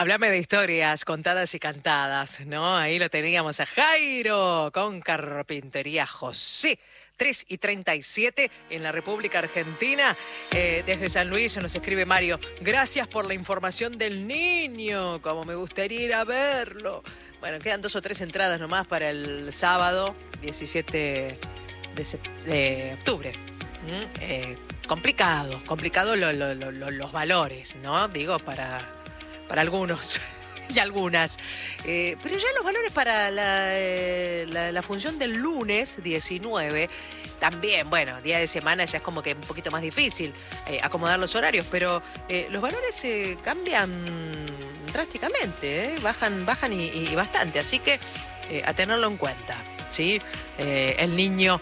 Háblame de historias contadas y cantadas, ¿no? Ahí lo teníamos a Jairo con Carpintería José. 3:37 en la República Argentina. Desde San Luis nos escribe Mario. Gracias por la información del niño. Como me gustaría ir a verlo. Bueno, quedan 2 o 3 entradas nomás para el sábado 17 de octubre. Complicado los valores, ¿no? Digo, para algunos y algunas. Pero ya los valores para la función del lunes 19, también, bueno, día de semana ya es como que un poquito más difícil acomodar los horarios, pero los valores cambian drásticamente, bajan y bastante, así que a tenerlo en cuenta, ¿sí? El niño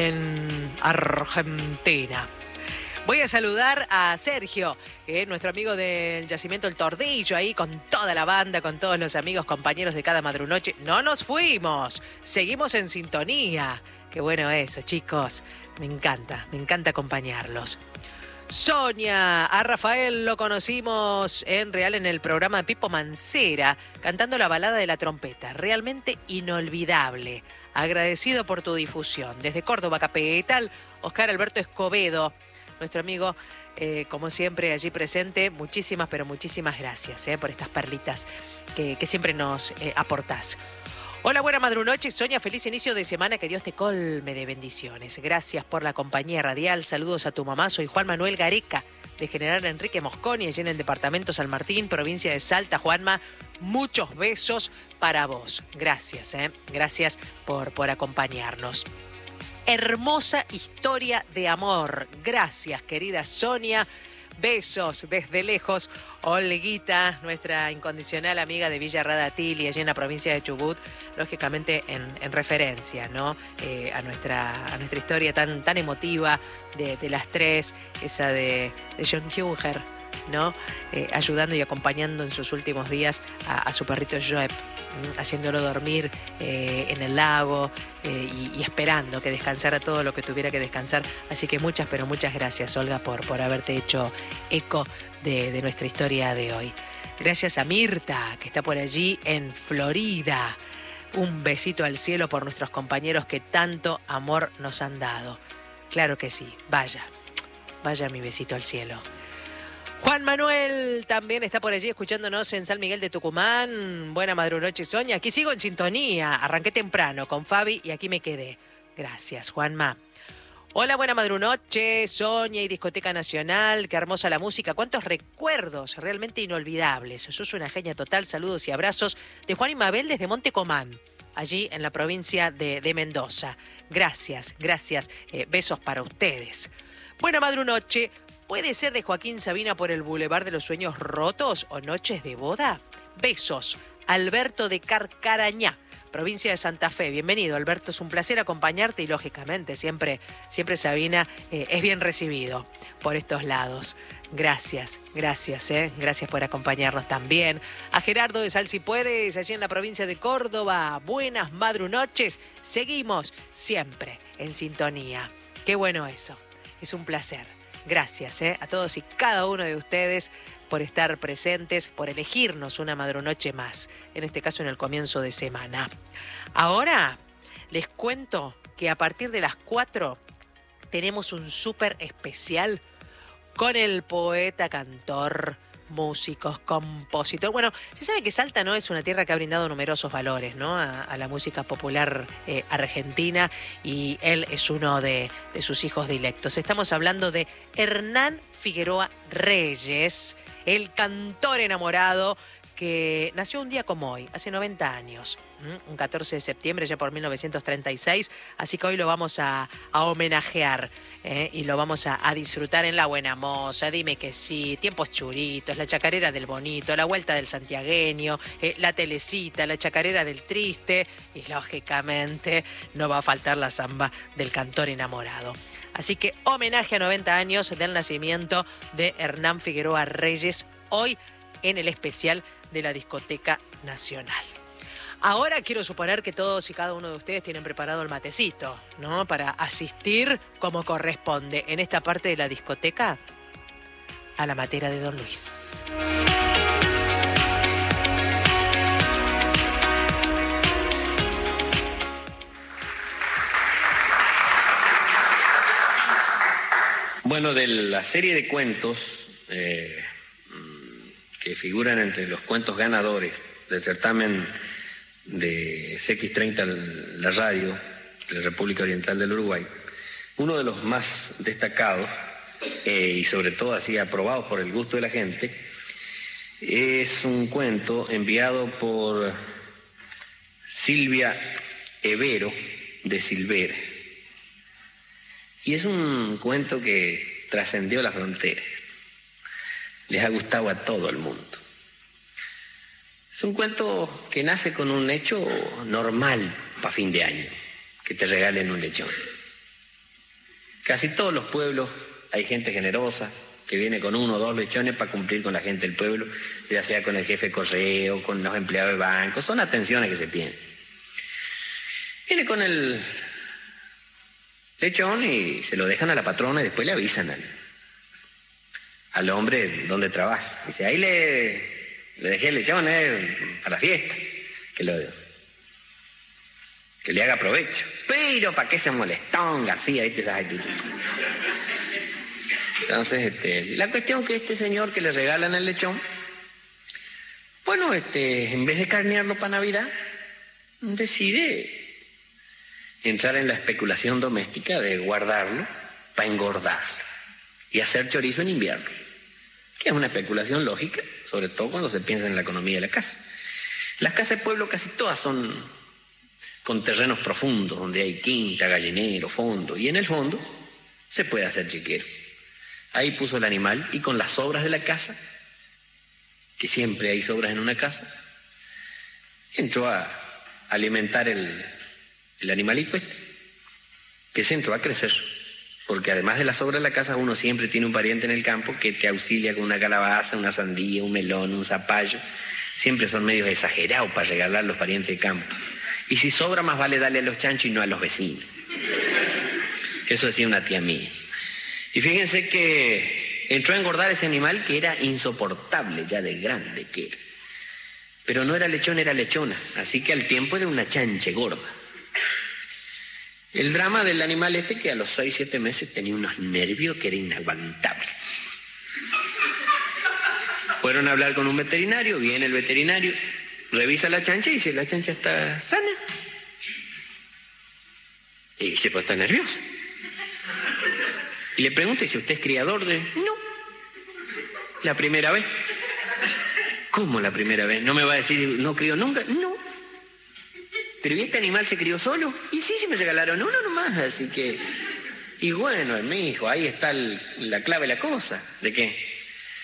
en Argentina. Voy a saludar a Sergio, nuestro amigo del Yacimiento El Tordillo, ahí con toda la banda, con todos los amigos, compañeros de cada madrunoche. No nos fuimos, seguimos en sintonía. Qué bueno eso, chicos. Me encanta acompañarlos. Sonia, a Rafael lo conocimos en el programa de Pipo Mancera, cantando la balada de la trompeta. Realmente inolvidable. Agradecido por tu difusión. Desde Córdoba, Capital, Oscar Alberto Escobedo. Nuestro amigo, como siempre, allí presente. Muchísimas, pero muchísimas gracias por estas perlitas que siempre nos aportás. Hola, buena madrunoche, Sonia, feliz inicio de semana, que Dios te colme de bendiciones. Gracias por la compañía radial, saludos a tu mamá, soy Juan Manuel Gareca, de General Enrique Mosconi, allí en el departamento San Martín, provincia de Salta. Juanma, muchos besos para vos. Gracias, gracias por acompañarnos. Hermosa historia de amor. Gracias, querida Sonia. Besos desde lejos. Olguita, nuestra incondicional amiga de Villa Radatili, allí en la provincia de Chubut, lógicamente en referencia, ¿no? A nuestra historia tan emotiva de las tres, esa de John Huger, ¿no? Ayudando y acompañando en sus últimos días a su perrito Joep, haciéndolo dormir en el lago y esperando que descansara todo lo que tuviera que descansar. Así que muchas, pero muchas gracias, Olga, por haberte hecho eco de nuestra historia de hoy. Gracias a Mirta, que está por allí en Florida. Un besito al cielo por nuestros compañeros que tanto amor nos han dado. Claro que sí, vaya mi besito al cielo. Juan Manuel también está por allí escuchándonos en San Miguel de Tucumán. Buena madrunoche, Sonia. Aquí sigo en sintonía. Arranqué temprano con Fabi y aquí me quedé. Gracias, Juanma. Hola, buena madrunoche, Sonia y Discoteca Nacional. Qué hermosa la música. Cuántos recuerdos realmente inolvidables. Sos una genia total. Saludos y abrazos de Juan y Mabel desde Monte Comán, allí en la provincia de Mendoza. Gracias. Besos para ustedes. Buena madrunoche. ¿Puede ser de Joaquín Sabina por el Boulevard de los Sueños Rotos o Noches de Boda? Besos. Alberto de Carcarañá, provincia de Santa Fe. Bienvenido, Alberto. Es un placer acompañarte y, lógicamente, siempre Sabina es bien recibido por estos lados. Gracias. Gracias por acompañarnos también. A Gerardo de Sal Si Puedes, allí en la provincia de Córdoba. Buenas madrunoches. Seguimos siempre en sintonía. Qué bueno eso. Es un placer. Gracias a todos y cada uno de ustedes por estar presentes, por elegirnos una madrunoche más, en este caso en el comienzo de semana. Ahora les cuento que a partir de las 4 tenemos un súper especial con el poeta, cantor, músicos, compositor. Bueno, se sabe que Salta, ¿no?, es una tierra que ha brindado numerosos valores, ¿no?, a la música popular argentina, y él es uno de sus hijos dilectos. Estamos hablando de Hernán Figueroa Reyes, el cantor enamorado que nació un día como hoy, hace 90 años, un 14 de septiembre ya por 1936, así que hoy lo vamos a homenajear. Y lo vamos a disfrutar en La Buena Moza, Dime que sí, Tiempos Churitos, La Chacarera del Bonito, La Vuelta del Santiagueño, La Telecita, La Chacarera del Triste y, lógicamente, no va a faltar la samba del cantor enamorado. Así que homenaje a 90 años del nacimiento de Hernán Figueroa Reyes, hoy en el especial de la Discoteca Nacional. Ahora quiero suponer que todos y cada uno de ustedes tienen preparado el matecito, ¿no?, para asistir como corresponde en esta parte de la discoteca a la matera de Don Luis. Bueno, de la serie de cuentos que figuran entre los cuentos ganadores del certamen de CX30, la radio de la República Oriental del Uruguay, uno de los más destacados y sobre todo así aprobados por el gusto de la gente, es un cuento enviado por Silvia Evero de Silvera. Y es un cuento que trascendió la frontera. Les ha gustado a todo el mundo. Es un cuento que nace con un hecho normal para fin de año, que te regalen un lechón. Casi todos los pueblos hay gente generosa que viene con 1 o 2 lechones para cumplir con la gente del pueblo, ya sea con el jefe de correo, con los empleados de banco, son atenciones que se tienen. Viene con el lechón y se lo dejan a la patrona y después le avisan al hombre donde trabaja. Dice, ahí le dejé el lechón para la fiesta, que le haga provecho. Pero ¿para qué se molestó, García? ¿Viste esas actitudes? Entonces, la cuestión que este señor que le regalan el lechón, bueno, en vez de carnearlo para Navidad, decide entrar en la especulación doméstica de guardarlo para engordarlo y hacer chorizo en invierno, que es una especulación lógica, sobre todo cuando se piensa en la economía de la casa. Las casas de pueblo casi todas son con terrenos profundos, donde hay quinta, gallinero, fondo, y en el fondo se puede hacer chiquero. Ahí puso el animal y con las sobras de la casa, que siempre hay sobras en una casa, entró a alimentar el animalito que se entró a crecer, porque además de las sobras de la casa uno siempre tiene un pariente en el campo que te auxilia con una calabaza, una sandía, un melón, un zapallo. Siempre son medios exagerados para regalar los parientes de campo. Y si sobra, más vale darle a los chanchos y no a los vecinos. Eso decía una tía mía. Y fíjense que entró a engordar ese animal que era insoportable ya de grande que era. Pero no era lechón, era lechona. Así que al tiempo era una chanche gorda. El drama del animal que a los 6, 7 meses tenía unos nervios que era inaguantable. Fueron a hablar con un veterinario, viene el veterinario, revisa la chancha y dice, la chancha está sana. Y dice, pues está nerviosa. Y le pregunta, si usted es criador de... No. La primera vez. ¿Cómo la primera vez? ¿No me va a decir, no crió nunca? No. ¿Pero y este animal se crió solo? Y sí, se me regalaron uno nomás, así que... Y bueno, mi hijo, ahí está la clave de la cosa. ¿De qué?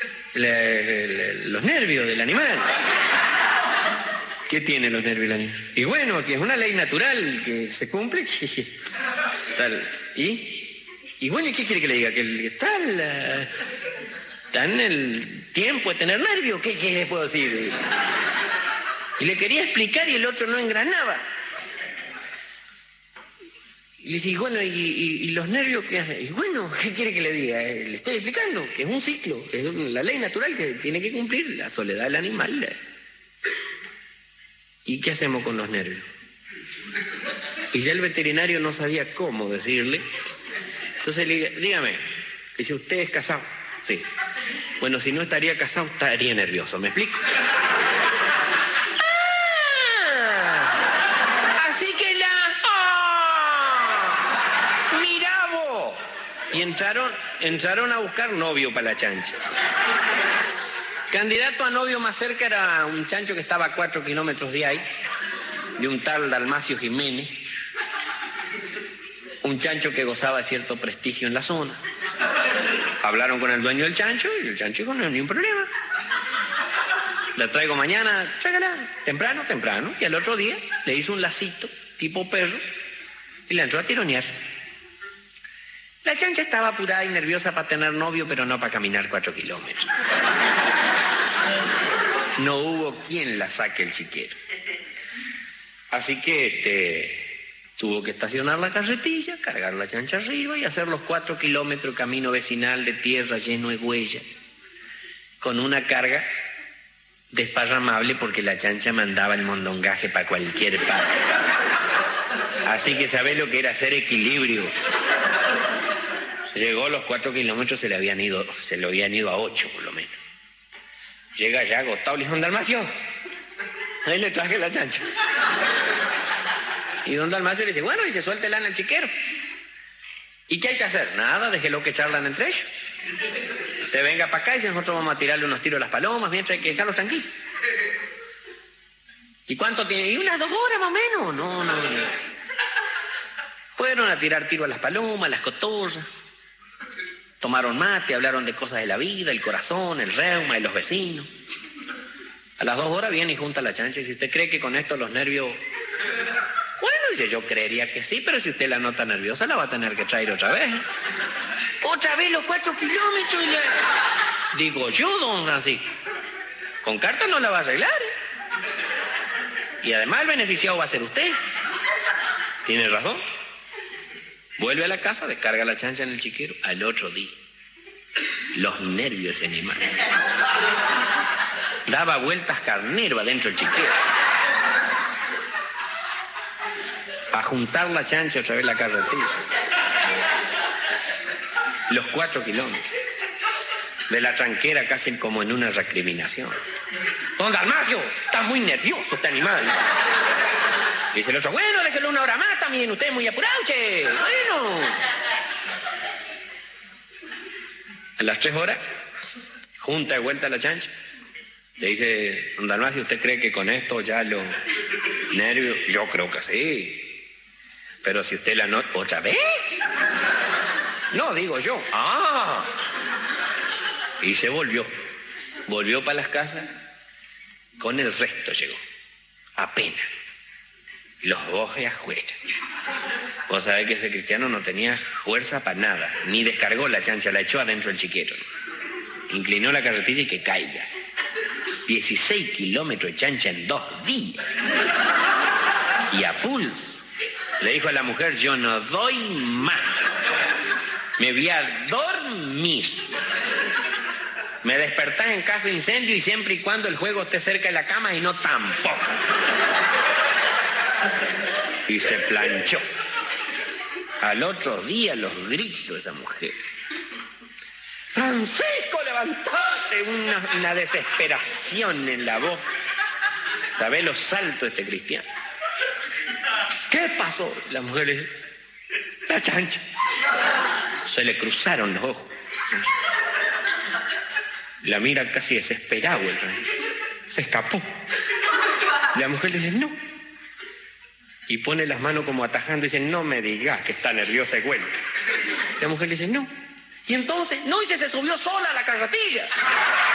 Los nervios del animal. ¿Qué tiene los nervios del animal? Y bueno, que es una ley natural que se cumple. Tal. Y bueno, ¿y qué quiere que le diga? Que está en el tiempo de tener nervios. ¿Qué le puedo decir? Y le quería explicar y el otro no engranaba. Y le dice, bueno, ¿y los nervios qué hacen? Y bueno, ¿qué quiere que le diga? Le estoy explicando que es un ciclo, que es la ley natural que tiene que cumplir la soledad del animal. ¿Y qué hacemos con los nervios? Y ya el veterinario no sabía cómo decirle. Entonces le dice, dígame, dice, ¿usted es casado? Sí. Bueno, si no estaría casado, estaría nervioso, ¿me explico? Y entraron a buscar novio para la chancha. Candidato a novio más cerca era un chancho que estaba a 4 kilómetros de ahí, de un tal Dalmacio Jiménez, un chancho que gozaba de cierto prestigio en la zona. Hablaron con el dueño del chancho y el chancho dijo, no hay ningún problema. La traigo mañana, tráigala, temprano. Y al otro día le hizo un lacito tipo perro y la entró a tironear. La chancha estaba apurada y nerviosa para tener novio, pero no para caminar 4 kilómetros. No hubo quien la saque el chiquero. Así que tuvo que estacionar la carretilla, cargar la chancha arriba y hacer los 4 kilómetros camino vecinal de tierra lleno de huella, con una carga desparramable porque la chancha mandaba el mondongaje para cualquier parte. Así que sabés lo que era hacer equilibrio. Llegó los 4 kilómetros, se le habían ido a 8 por lo menos. Llega ya agotado, le dijo: don Dalmacio, ahí le traje la chancha. Y don Dalmacio le dice: bueno, y se suéltela en el chiquero. ¿Y qué hay que hacer? Nada, déjelo que charlan entre ellos. Te venga para acá y nosotros vamos a tirarle unos tiros a las palomas, mientras hay que dejarlos tranquilos. ¿Y cuánto tiene? Y unas 2 horas más o menos. No. Fueron a tirar tiro a las palomas, a las cotorras. Tomaron mate, hablaron de cosas de la vida, el corazón, el reuma y los vecinos. A las 2 horas viene y junta la chancha y dice: ¿usted cree que con esto los nervios...? Bueno, dice: yo creería que sí, pero si usted la nota nerviosa la va a tener que traer otra vez. ¿Otra vez los 4 kilómetros? Digo yo, don Francisco, con carta no la va a arreglar, Y además el beneficiado va a ser usted. Tiene razón. Vuelve a la casa, descarga la chancha en el chiquero. Al otro día, los nervios animales. Daba vueltas carnero adentro del chiquero. A juntar la chancha otra vez la carretilla. Los 4 kilómetros. De la tranquera casi como en una recriminación. Don Dalmacio, está muy nervioso este animal. Dice el otro: bueno, déjelo 1 hora más también, usted es muy apurado, che. Bueno. A las 3 horas, junta de vuelta la chancha. Le dice: don Dalmacio, ¿usted cree que con esto ya los nervios? Yo creo que sí. Pero si usted la nota... ¿Otra vez? No, digo yo. Ah. Y se volvió. Volvió para las casas. Con el resto llegó. Apenas. Los bojes afuera. Vos sabés que ese cristiano no tenía fuerza para nada. Ni descargó la chancha, la echó adentro del chiquero. Inclinó la carretilla y que caiga. 16 kilómetros de chancha en 2 días. Y a pulso. Le dijo a la mujer: yo no doy más. Me voy a dormir. Me despertás en caso de incendio y siempre y cuando el juego esté cerca de la cama y no tampoco. Y se planchó. Al otro día los gritos de esa mujer: Francisco, levantate. Una desesperación en la voz. ¿Sabés los saltos de este cristiano? ¿Qué pasó? La mujer le dice: la chancha. Se le cruzaron los ojos. La mira casi desesperado. Se escapó. La mujer le dice: no. Y pone las manos como atajando y dice: no me digas que está nerviosa y vuelta. La mujer le dice: no. Y entonces, no, y se subió sola a la carretilla.